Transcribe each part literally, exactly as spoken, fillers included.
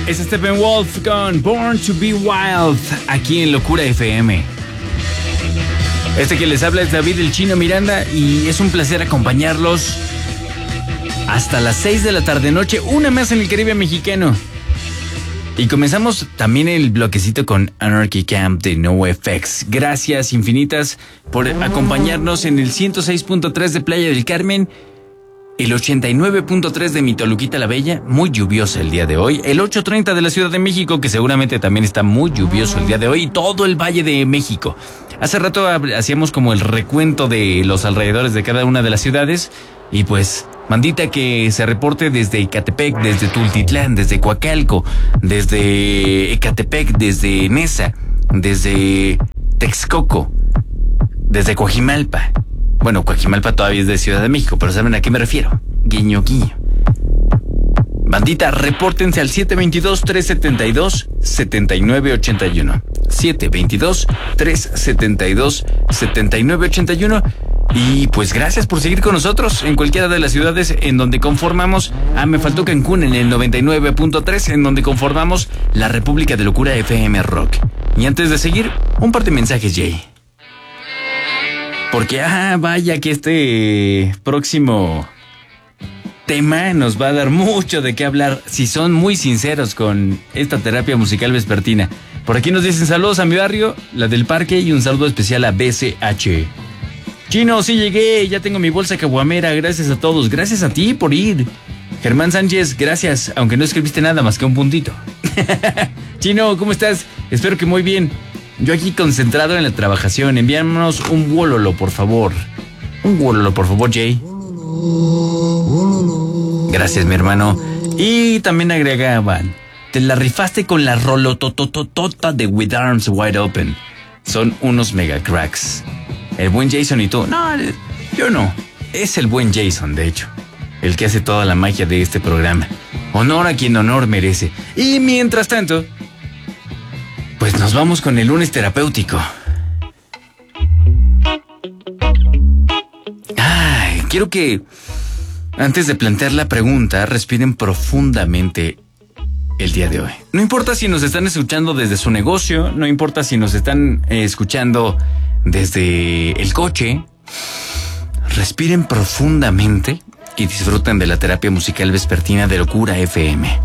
Es Steppenwolf con Born to be Wild, aquí en Locura F M. Este que les habla es David el Chino Miranda y es un placer acompañarlos hasta las seis de la tarde noche, una más en el Caribe mexicano. Y comenzamos también el bloquecito con Anarchy Camp de NoFX. Gracias infinitas por acompañarnos en el ciento seis punto tres de Playa del Carmen, el ochenta y nueve punto tres de mi Toluquita la Bella, muy lluviosa el día de hoy, el ocho treinta de la Ciudad de México, que seguramente también está muy lluvioso el día de hoy, y todo el Valle de México. Hace rato hacíamos como el recuento de los alrededores de cada una de las ciudades, y pues, mandita que se reporte desde Ecatepec, desde Tultitlán, desde Coacalco, desde Ecatepec, desde Nesa, desde Texcoco, desde Coajimalpa. Bueno, Coajimalpa todavía es de Ciudad de México, pero ¿saben a qué me refiero? Guiño, guiño. Bandita, repórtense al siete dos dos, tres siete dos, siete nueve ocho uno. siete dos dos, tres siete dos, siete nueve ocho uno. Y pues gracias por seguir con nosotros en cualquiera de las ciudades en donde conformamos. Ah, me faltó Cancún en el noventa y nueve punto tres, en donde conformamos la República de Locura F M Rock. Y antes de seguir, un par de mensajes, Jay. Porque, ah, vaya que este próximo tema nos va a dar mucho de qué hablar si son muy sinceros con esta terapia musical vespertina. Por aquí nos dicen saludos a mi barrio, la del parque, y un saludo especial a B C H. Chino, sí llegué, ya tengo mi bolsa caguamera, gracias a todos, gracias a ti por ir. Germán Sánchez, gracias, aunque no escribiste nada más que un puntito. Chino, ¿cómo estás? Espero que muy bien. Yo aquí concentrado en la trabajación. Envíanos un wololo, por favor. Un wololo, por favor, Jay. Gracias, mi hermano. Y también agregaban, te la rifaste con la rolotototota de With Arms Wide Open. Son unos mega cracks. El buen Jason y tú. No, yo no. Es el buen Jason, de hecho, el que hace toda la magia de este programa. Honor a quien honor merece. Y mientras tanto, pues nos vamos con el lunes terapéutico. Ay, quiero que antes de plantear la pregunta, respiren profundamente el día de hoy. No importa si nos están escuchando desde su negocio, no importa si nos están eh, escuchando desde el coche. Respiren profundamente y disfruten de la terapia musical vespertina de Locura F M.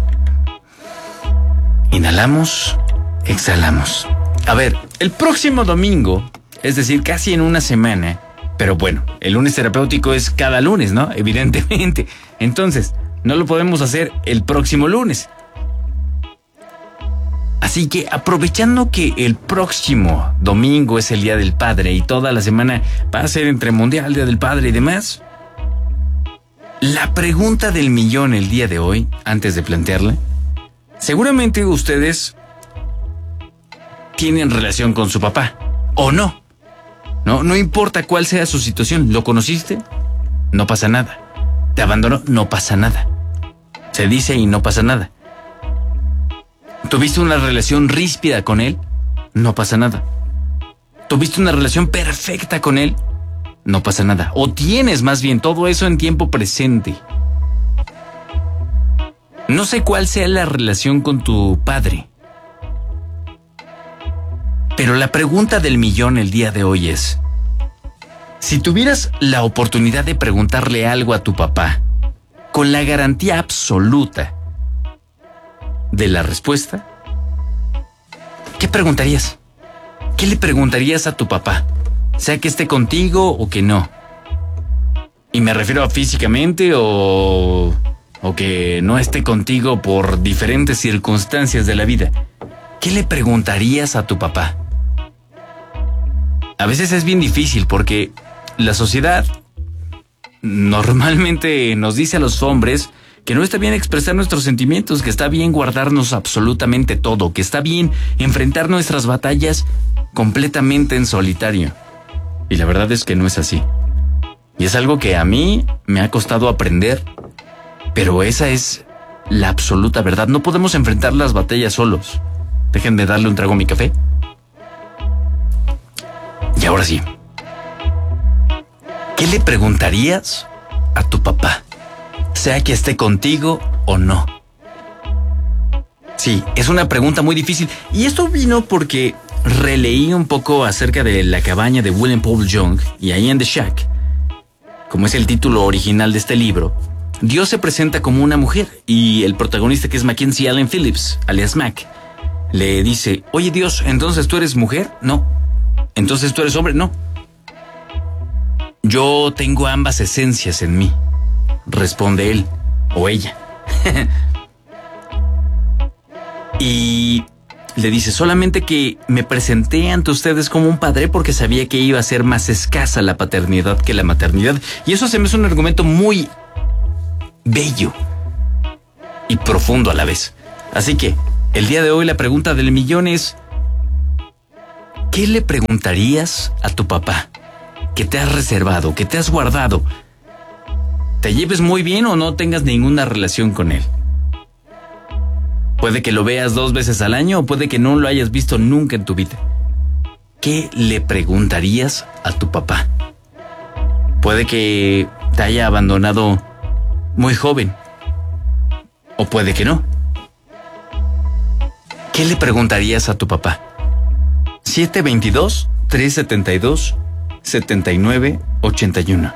Inhalamos. Exhalamos. A ver, el próximo domingo, es decir, casi en una semana, pero bueno, el lunes terapéutico es cada lunes, ¿no? Evidentemente. Entonces, no lo podemos hacer el próximo lunes. Así que, aprovechando que el próximo domingo es el Día del Padre y toda la semana va a ser entre Mundial, Día del Padre y demás, la pregunta del millón el día de hoy, antes de plantearla, seguramente ustedes tienen relación con su papá, o no. No, no importa cuál sea su situación. ¿Lo conociste? No pasa nada. ¿Te abandonó? No pasa nada. Se dice y no pasa nada. ¿Tuviste una relación ríspida con él? No pasa nada. ¿Tuviste una relación perfecta con él? No pasa nada. O tienes más bien todo eso en tiempo presente. No sé cuál sea la relación con tu padre, pero la pregunta del millón el día de hoy es, si tuvieras la oportunidad de preguntarle algo a tu papá, con la garantía absoluta de la respuesta, ¿qué preguntarías? ¿Qué le preguntarías a tu papá? Sea que esté contigo o que no. Y me refiero a físicamente o, o que no esté contigo por diferentes circunstancias de la vida. ¿Qué le preguntarías a tu papá? A veces es bien difícil porque la sociedad normalmente nos dice a los hombres que no está bien expresar nuestros sentimientos, que está bien guardarnos absolutamente todo, que está bien enfrentar nuestras batallas completamente en solitario. Y la verdad es que no es así. Y es algo que a mí me ha costado aprender, pero esa es la absoluta verdad. No podemos enfrentar las batallas solos. Dejen de darle un trago a mi café. Y ahora sí, ¿qué le preguntarías a tu papá? Sea que esté contigo o no. Sí, es una pregunta muy difícil. Y esto vino porque releí un poco acerca de La cabaña de William Paul Young, y ahí en The Shack, como es el título original de este libro, Dios se presenta como una mujer y el protagonista, que es Mackenzie Allen Phillips, alias Mac, le dice: oye Dios, ¿entonces tú eres mujer? No. ¿Entonces tú eres hombre? No. Yo tengo ambas esencias en mí, responde él o ella. Y le dice: solamente que me presenté ante ustedes como un padre porque sabía que iba a ser más escasa la paternidad que la maternidad. Y eso se me hace un argumento muy bello y profundo a la vez. Así que el día de hoy la pregunta del millón es: ¿qué le preguntarías a tu papá que te has reservado, que te has guardado? ¿Te lleves muy bien o no tengas ninguna relación con él? Puede que lo veas dos veces al año o puede que no lo hayas visto nunca en tu vida. ¿Qué le preguntarías a tu papá? Puede que te haya abandonado muy joven, o puede que no. ¿Qué le preguntarías a tu papá? siete veintidós, trescientos setenta y dos, setenta y nueve ochenta y uno.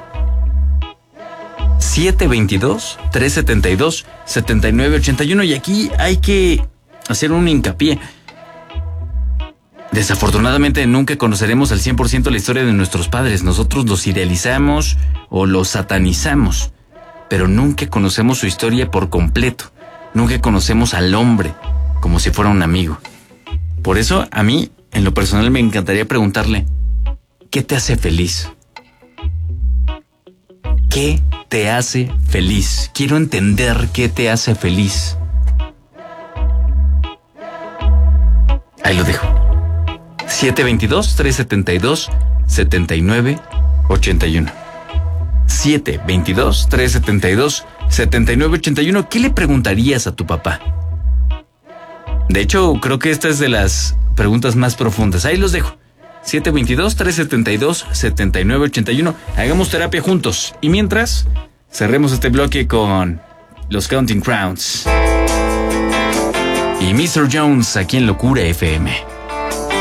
siete veintidós, trescientos setenta y dos, setenta y nueve ochenta y uno. Y aquí hay que hacer un hincapié. Desafortunadamente nunca conoceremos al cien por ciento la historia de nuestros padres. Nosotros los idealizamos o los satanizamos, pero nunca conocemos su historia por completo. Nunca conocemos al hombre como si fuera un amigo. Por eso a mí, en lo personal, me encantaría preguntarle: ¿qué te hace feliz? ¿Qué te hace feliz? Quiero entender qué te hace feliz. Ahí lo dejo. siete veintidós, trescientos setenta y dos, setenta y nueve ochenta y uno. siete veintidós, trescientos setenta y dos, setenta y nueve ochenta y uno. ¿Qué le preguntarías a tu papá? De hecho, creo que esta es de las preguntas más profundas. Ahí los dejo. siete veintidós, trescientos setenta y dos, setenta y nueve ochenta y uno. Hagamos terapia juntos. Y mientras, cerremos este bloque con los Counting Crowns y mister Jones aquí en Locura F M.